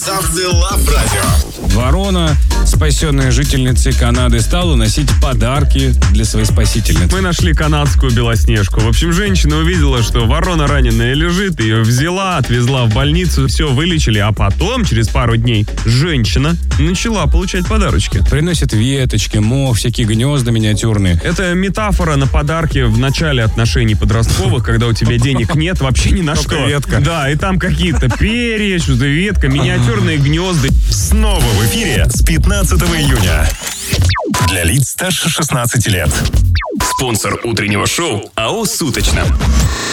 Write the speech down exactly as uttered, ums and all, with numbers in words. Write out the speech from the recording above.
Самцы Лав Радио. Ворона, спасенная жительницей Канады, стала носить подарки для своей спасительницы. Мы нашли канадскую белоснежку. В общем, женщина увидела, что ворона раненая лежит, ее взяла, отвезла в больницу, все вылечили, а потом, через пару дней, женщина начала получать подарочки. Приносят веточки, мох, всякие гнезда миниатюрные. Это метафора на подарки в начале отношений подростковых, когда у тебя денег нет вообще ни на что. Ветка. Да, и там какие-то перья, что-то ветка, миниатюрные гнезда. Снова в эфире с пятнадцатого июня. Для лиц старше шестнадцати лет. Спонсор утреннего шоу АО «Суточно».